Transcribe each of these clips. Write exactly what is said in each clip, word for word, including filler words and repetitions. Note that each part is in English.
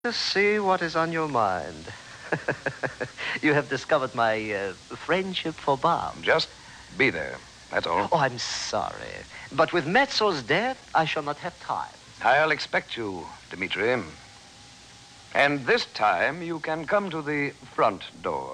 To see what is on your mind. You have discovered my uh, friendship for Bob. Just be there. That's all. Oh, I'm sorry. But with Mezzo's death, I shall not have time. I'll expect you, Dimitri. And this time, you can come to the front door.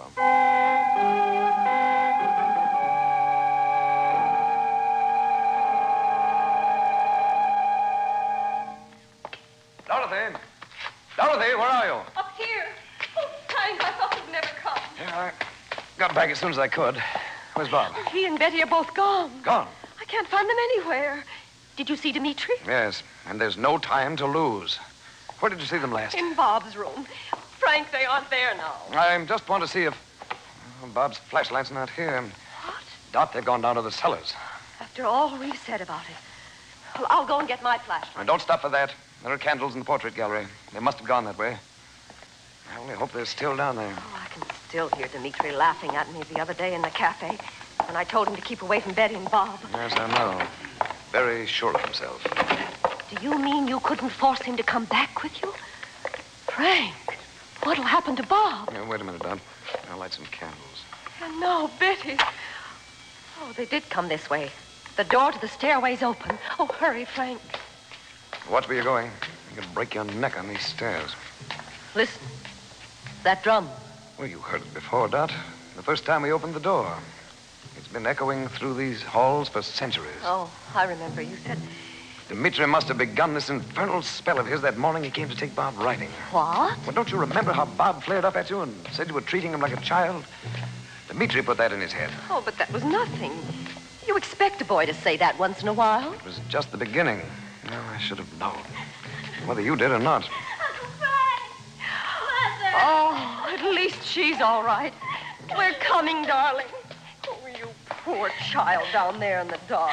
Dorothy! Dorothy, where are you? Up here. Oh, Frank, I thought you'd never come. Yeah, I got back as soon as I could. Where's Bob? He and Betty are both gone. Gone? I can't find them anywhere. Did you see Dimitri? Yes, and there's no time to lose. Where did you see them last? In Bob's room. Frank, they aren't there now. I just want to see if... Oh, Bob's flashlight's not here. What? Dot, they've gone down to the cellars. After all we've said about it. Well, I'll go and get my flashlight. And don't stop for that. There are candles in the portrait gallery. They must have gone that way. I only hope they're still down there. Oh, I can still hear Dimitri laughing at me the other day in the cafe when I told him to keep away from Betty and Bob. Yes, I know. Very sure of himself. Do you mean you couldn't force him to come back with you? Frank, what'll happen to Bob? Yeah, wait a minute, Dot. I'll light some candles. And now, Betty. Oh, they did come this way. The door to the stairway's open. Oh, hurry, Frank. Watch where you're going. You can break your neck on these stairs. Listen. That drum. Well, you heard it before, Dot. The first time we opened the door. It's been echoing through these halls for centuries. Oh, I remember. You said... Dimitri must have begun this infernal spell of his that morning he came to take Bob riding. What? Well, don't you remember how Bob flared up at you and said you were treating him like a child? Dimitri put that in his head. Oh, but that was nothing. You expect a boy to say that once in a while. It was just the beginning. No, I should have known. Whether you did or not. Uncle Frank! Mother! Oh, at least she's all right. We're coming, darling. Oh, you poor child down there in the dark.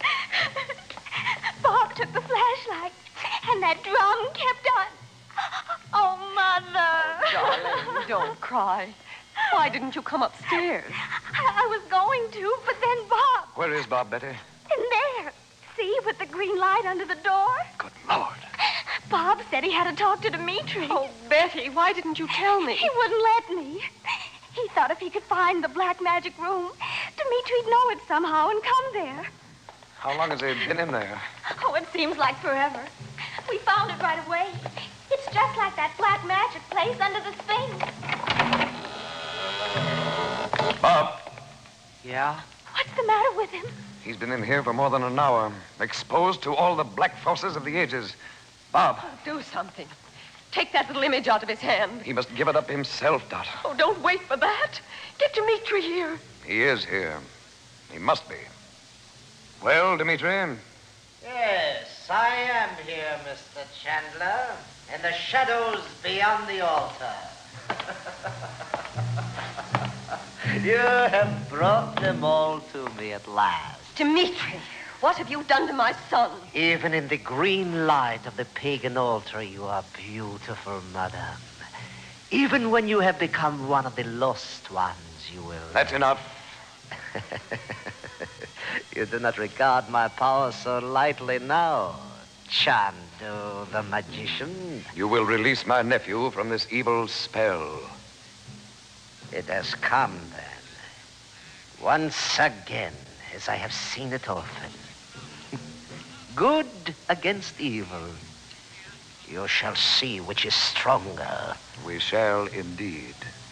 Bob took the flashlight, and that drum kept on. Oh, Mother! Darling, don't cry. Why didn't you come upstairs? I, I was going to, but then Bob. Where is Bob, Betty? In there. See, with the green light under the door? Good Lord. Bob said he had to talk to Dimitri. Oh, Betty, why didn't you tell me? He wouldn't let me. He thought if he could find the black magic room, Dimitri'd know it somehow and come there. How long has he been in there? Oh, it seems like forever. We found it right away. It's just like that black magic place under the Sphinx. Bob. Yeah? What's the matter with him? He's been in here for more than an hour, exposed to all the black forces of the ages. Bob. Oh, do something. Take that little image out of his hand. He must give it up himself, Dot. Oh, don't wait for that. Get Dimitri here. He is here. He must be. Well, Dimitri? Yes, I am here, Mister Chandler, in the shadows beyond the altar. You have brought them all to me at last. Dimitri, what have you done to my son? Even in the green light of the pagan altar, you are beautiful, madam. Even when you have become one of the lost ones, you will... That's enough. You do not regard my power so lightly now, Chandu the magician. You will release my nephew from this evil spell. It has come, then. Once again, as I have seen it often. Good against evil. You shall see which is stronger. We shall indeed.